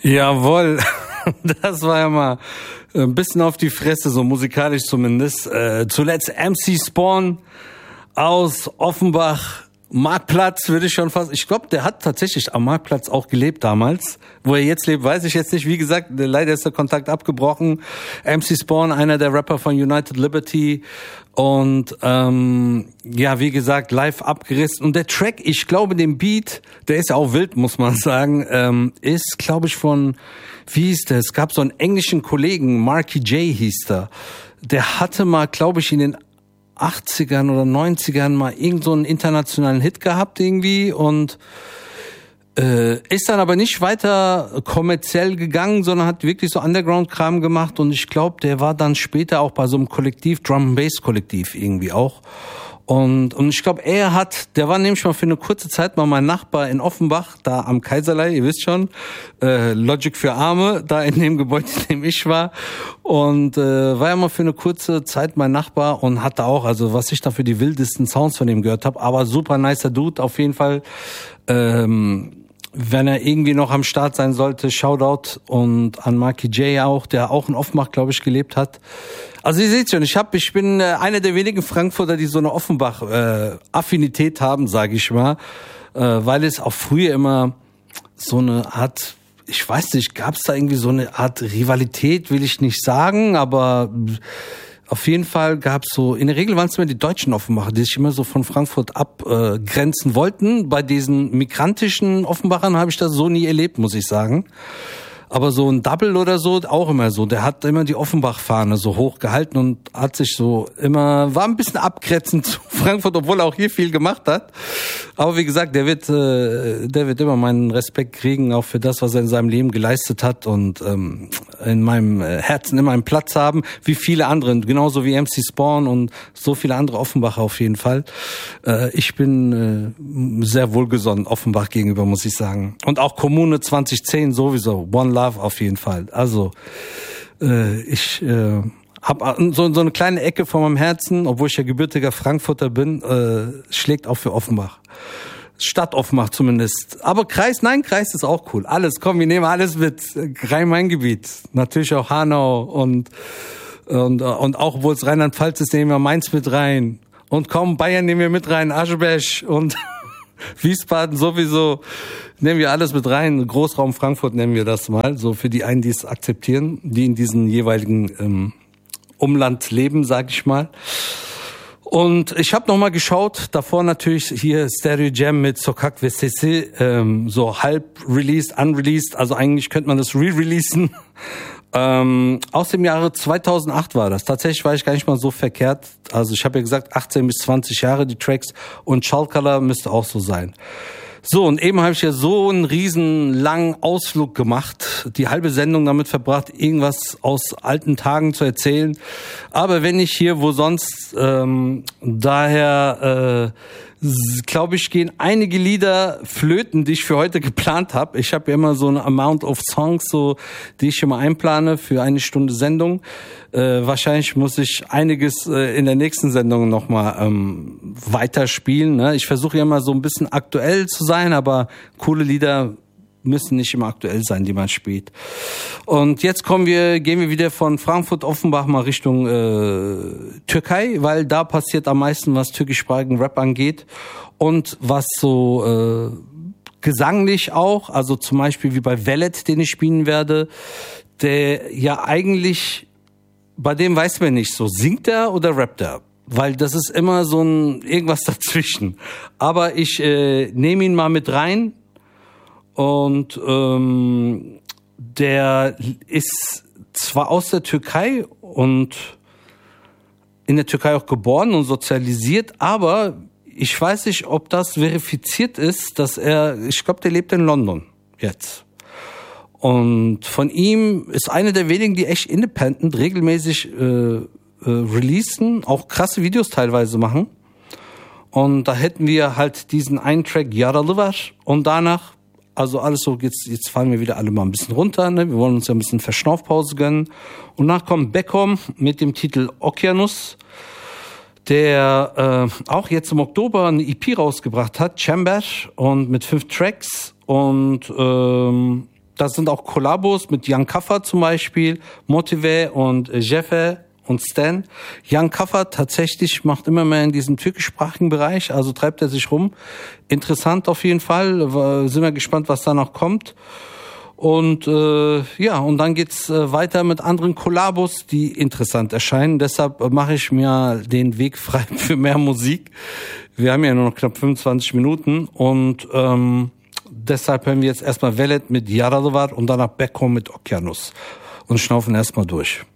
Jawohl, das war ja mal ein bisschen auf die Fresse, so musikalisch zumindest. Zuletzt MC Spawn aus Offenbach, Marktplatz würde ich schon fast, ich glaube, der hat tatsächlich am Marktplatz auch gelebt damals. Wo er jetzt lebt, weiß ich jetzt nicht. Wie gesagt, leider ist der Kontakt abgebrochen. MC Spawn, einer der Rapper von United Liberty. Und ja, wie gesagt, live abgerissen. Und der Track, ich glaube, den Beat, der ist ja auch wild, muss man sagen, ist, glaube ich, von, wie hieß der? Es gab so einen englischen Kollegen, Marky J hieß der. Der hatte mal, glaube ich, in den 80ern oder 90ern mal irgend so einen internationalen Hit gehabt irgendwie und ist dann aber nicht weiter kommerziell gegangen, sondern hat wirklich so Underground-Kram gemacht und ich glaube, der war dann später auch bei so einem Kollektiv, Drum-and-Bass-Kollektiv irgendwie auch. Und ich glaube, der war nämlich mal für eine kurze Zeit mal mein Nachbar in Offenbach, da am Kaiserlei, ihr wisst schon, Logic für Arme, da in dem Gebäude, in dem ich war. Und war ja mal für eine kurze Zeit mein Nachbar und hatte auch, also was ich da für die wildesten Sounds von ihm gehört habe, aber super nicer Dude, auf jeden Fall. Wenn er irgendwie noch am Start sein sollte, Shoutout und an Marky J auch, der auch in Offenbach, glaube ich, gelebt hat. Also ihr seht schon, ich bin einer der wenigen Frankfurter, die so eine Offenbach-Affinität haben, sage ich mal, weil es auch früher immer so eine Art, ich weiß nicht, gab es da irgendwie so eine Art Rivalität, will ich nicht sagen, aber auf jeden Fall gab's so, in der Regel waren es immer die deutschen Offenbacher, die sich immer so von Frankfurt abgrenzen wollten. Bei diesen migrantischen Offenbachern habe ich das so nie erlebt, muss ich sagen. Aber so ein Double oder so, auch immer so. Der hat immer die Offenbach-Fahne so hoch gehalten und hat sich so immer, war ein bisschen abgrenzend zu Frankfurt, obwohl er auch hier viel gemacht hat. Aber wie gesagt, der wird immer meinen Respekt kriegen, auch für das, was er in seinem Leben geleistet hat und in meinem Herzen immer einen Platz haben, wie viele andere, genauso wie MC Spawn und so viele andere Offenbacher auf jeden Fall. Ich bin sehr wohlgesonnen Offenbach gegenüber, muss ich sagen. Und auch Kommune 2010 sowieso, One Love auf jeden Fall. Also ich habe so eine kleine Ecke von meinem Herzen, obwohl ich ja gebürtiger Frankfurter bin, schlägt auch für Offenbach. Stadt Offenbach zumindest. Aber Kreis ist auch cool. Alles, komm, wir nehmen alles mit. Rhein-Main-Gebiet. Natürlich auch Hanau und auch, obwohl es Rheinland-Pfalz ist, nehmen wir Mainz mit rein. Und komm, Bayern nehmen wir mit rein, Aschebesch und Wiesbaden sowieso. Nehmen wir alles mit rein. Großraum Frankfurt nennen wir das mal. So für die einen, die es akzeptieren, die in diesen jeweiligen Umland leben, sag ich mal. Und ich habe nochmal geschaut, davor natürlich hier Stereo Jam mit Sokak VCC, so halb released, unreleased, also eigentlich könnte man das re-releasen. Aus dem Jahre 2008 war das. Tatsächlich war ich gar nicht mal so verkehrt. Also ich habe ja gesagt 18 bis 20 Jahre die Tracks und Schallcolor müsste auch so sein. So, und eben habe ich ja so einen riesen langen Ausflug gemacht, die halbe Sendung damit verbracht, irgendwas aus alten Tagen zu erzählen. Aber wenn nicht hier, wo sonst? Daher glaube ich, gehen einige Lieder flöten, die ich für heute geplant habe. Ich habe ja immer so eine Amount of Songs, so die ich immer einplane für eine Stunde Sendung. Wahrscheinlich muss ich einiges in der nächsten Sendung nochmal weiterspielen. Ne? Ich versuche ja immer so ein bisschen aktuell zu sein, aber coole Lieder müssen nicht immer aktuell sein, die man spielt. Und jetzt gehen wir wieder von Frankfurt-Offenbach mal Richtung Türkei, weil da passiert am meisten, was türkischsprachigen Rap angeht und was so gesanglich auch, also zum Beispiel wie bei Velet, den ich spielen werde, der ja eigentlich, bei dem weiß man nicht so, singt er oder rappt er? Weil das ist immer so ein irgendwas dazwischen. Aber ich nehme ihn mal mit rein. Und der ist zwar aus der Türkei und in der Türkei auch geboren und sozialisiert, aber ich weiß nicht, ob das verifiziert ist, dass ich glaube, der lebt in London jetzt. Und von ihm ist einer der wenigen, die echt independent regelmäßig releasen, auch krasse Videos teilweise machen. Und da hätten wir halt diesen einen Track Yaralı var und danach, also alles so, jetzt fallen wir wieder alle mal ein bisschen runter, ne? Wir wollen uns ja ein bisschen Verschnaufpause gönnen. Und danach kommt Beckham mit dem Titel Okyanus, der auch jetzt im Oktober eine EP rausgebracht hat, Chamber, und mit 5 Tracks. Und Das sind auch Kollabos mit Jan Kaffer zum Beispiel, Motive und Jefe und Stan. Jan Kaffer tatsächlich macht immer mehr in diesem türkischsprachigen Bereich, also treibt er sich rum. Interessant auf jeden Fall, sind wir gespannt, was da noch kommt. Und und dann geht's weiter mit anderen Kollabos, die interessant erscheinen. Deshalb mache ich mir den Weg frei für mehr Musik. Wir haben ja nur noch knapp 25 Minuten und deshalb hören wir jetzt erstmal Velet mit Yaradovar und danach Beko mit Okyanus und schnaufen erstmal durch.